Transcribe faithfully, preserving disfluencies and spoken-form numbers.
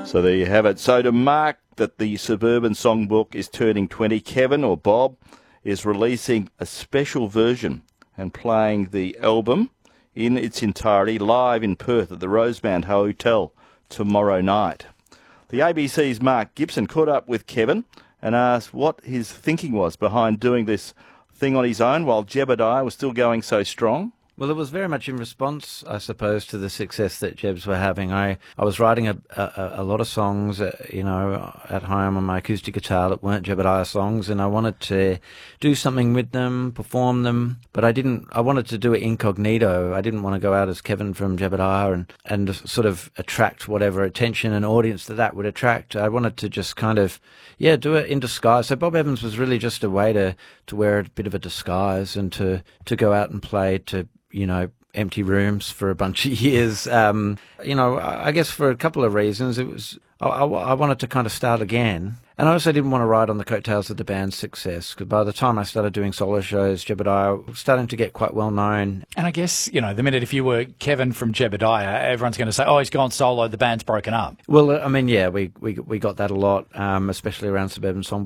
So there you have it. So to mark that the Suburban Songbook is turning twenty, Kevin, or Bob, is releasing a special version and playing the album in its entirety live in Perth at the Rosemount Hotel tomorrow night. The A B C's Mark Gibson caught up with Kevin and asked what his thinking was behind doing this thing on his own while Jebediah was still going so strong. Well, it was very much in response, I suppose, to the success that Jebs were having. I, I was writing a, a, a lot of songs, uh, you know, at home on my acoustic guitar that weren't Jebediah songs, and I wanted to do something with them, perform them, but I didn't, I wanted to do it incognito. I didn't want to go out as Kevin from Jebediah and, and sort of attract whatever attention and audience that that would attract. I wanted to just kind of, yeah, do it in disguise. So Bob Evans was really just a way to, to wear a bit of a disguise and to, to go out and play to, you know, empty rooms for a bunch of years. Um, you know, I guess for a couple of reasons. It was, I, I, I wanted to kind of start again. And I also didn't want to ride on the coattails of the band's success, because by the time I started doing solo shows, Jebediah was starting to get quite well known. And I guess, you know, the minute if you were Kevin from Jebediah, everyone's going to say, oh, he's gone solo, the band's broken up. Well, I mean, yeah, we, we, we got that a lot, um, especially around Suburban Songbook.